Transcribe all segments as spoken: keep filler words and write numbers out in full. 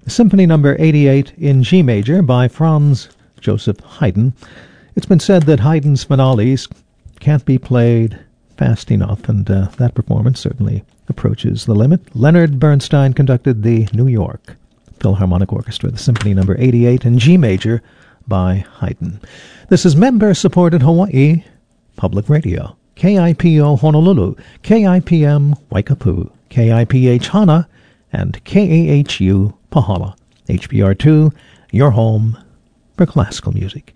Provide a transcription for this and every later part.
Symphony Number eighty-eight in G major by Franz Joseph Haydn. It's been said that Haydn's finales can't be played fast enough, and uh, that performance certainly approaches the limit. Leonard Bernstein conducted the New York Philharmonic Orchestra, the Symphony Number eighty-eight in G major by Haydn. This is member-supported Hawaii Public Radio. K I P O Honolulu, K I P M Waikapu, K I P H Hana, and K A H U Pahala. H P R two, your home for classical music.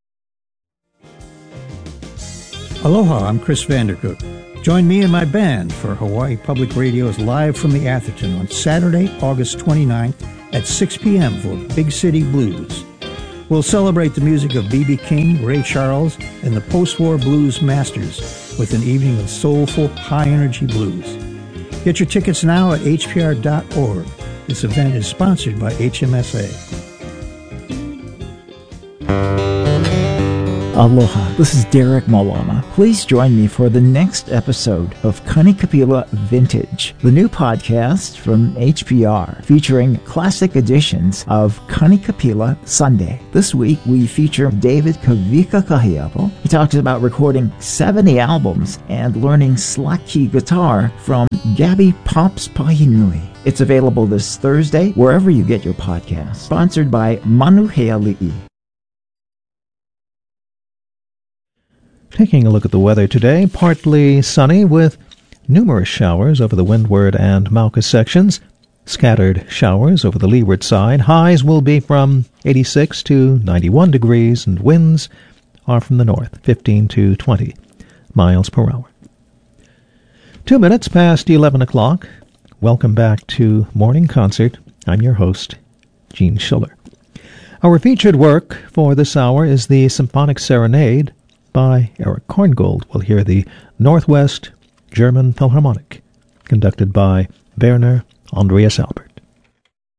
Aloha, I'm Chris Vandercook. Join me and my band for Hawaii Public Radio's Live from the Atherton on Saturday, August twenty-ninth at six p.m. for Big City Blues. We'll celebrate the music of B B King, Ray Charles, and the post-war blues masters with an evening of soulful, high-energy blues. Get your tickets now at H P R dot org. This event is sponsored by H M S A. Aloha, this is Derek Malama. Please join me for the next episode of Kanikapila Vintage, the new podcast from H P R, featuring classic editions of Kanikapila Sunday. This week we feature David Kavika Kahiapo. He talks about recording seventy albums and learning slack key guitar from Gabby Pops Pahinui. It's available this Thursday wherever you get your podcasts. Sponsored by Manuhea Li'i. Taking a look at the weather today, partly sunny with numerous showers over the windward and Mauka sections, scattered showers over the leeward side. Highs will be from eighty-six to ninety-one degrees, and winds are from the north, fifteen to twenty miles per hour. Two minutes past eleven o'clock. Welcome back to Morning Concert. I'm your host, Gene Schiller. Our featured work for this hour is the Symphonic Serenade by Eric Korngold. We'll hear the Northwest German Philharmonic, conducted by Werner Andreas Albert.